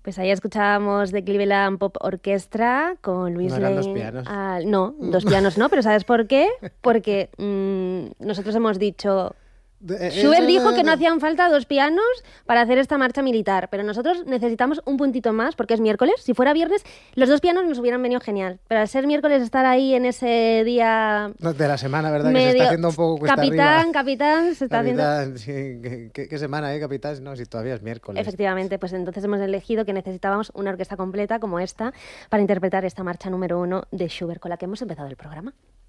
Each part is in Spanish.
Pues ahí escuchábamos The Cleveland Pop Orchestra con Luis ¿No eran Lane. dos pianos? No, dos pianos no, pero ¿sabes por qué? Porque nosotros hemos dicho... Schubert dijo que no hacían falta dos pianos para hacer esta marcha militar, pero nosotros necesitamos un puntito más porque es miércoles. Si fuera viernes, los dos pianos nos hubieran venido genial. Pero al ser miércoles, estar ahí en ese día... De la semana, ¿verdad? Que se está haciendo un poco cuesta arriba. Capitán, se está haciendo... Sí, ¿qué semana, capitán? No, si todavía es miércoles. Efectivamente, pues entonces hemos elegido que necesitábamos una orquesta completa como esta para interpretar esta marcha número 1 de Schubert, con la que hemos empezado el programa.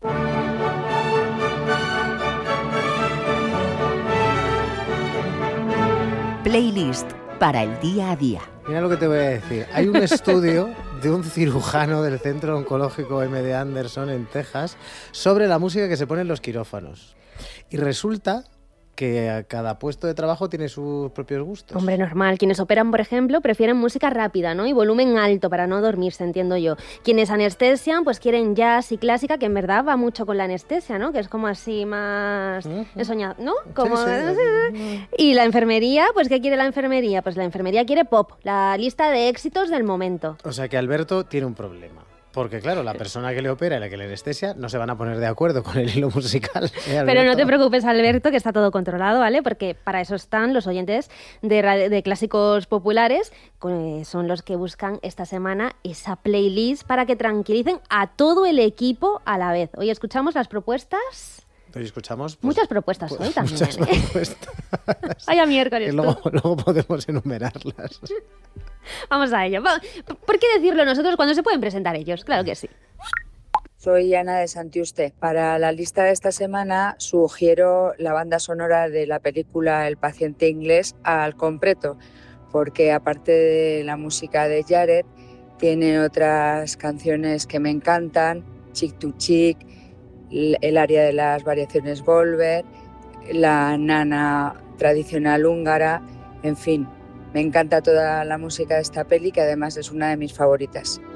Playlist para el día a día. Mira lo que te voy a decir. Hay un estudio de un cirujano del Centro Oncológico MD Anderson en Texas sobre la música que se pone en los quirófanos. Y resulta que a cada puesto de trabajo tiene sus propios gustos. Hombre, normal. Quienes operan, por ejemplo, prefieren música rápida, ¿no? Y volumen alto para no dormirse, entiendo yo. Quienes anestesian, pues quieren jazz y clásica, que en verdad va mucho con la anestesia, ¿no? Que es como así más ensoñado, ¿no? Como... Sí. Y la enfermería, pues ¿qué quiere la enfermería? Pues la enfermería quiere pop, la lista de éxitos del momento. O sea que Alberto tiene un problema. Porque claro, la persona que le opera y la que le anestesia no se van a poner de acuerdo con el hilo musical. Pero no te preocupes, Alberto, que está todo controlado, ¿vale? Porque para eso están los oyentes de clásicos populares, son los que buscan esta semana esa playlist para que tranquilicen a todo el equipo a la vez. Hoy escuchamos las propuestas... Hoy escuchamos... muchas propuestas hoy también. Muchas propuestas. Vaya miércoles. Luego podemos enumerarlas. Vamos a ello. ¿Por qué decirlo nosotros cuando se pueden presentar ellos? Claro que sí. Soy Ana de Santiuste. Para la lista de esta semana sugiero la banda sonora de la película El paciente inglés al completo, porque aparte de la música de Jared, tiene otras canciones que me encantan, Chick to Chick, el área de las variaciones Volver, la nana tradicional húngara, en fin. Me encanta toda la música de esta peli, que además es una de mis favoritas.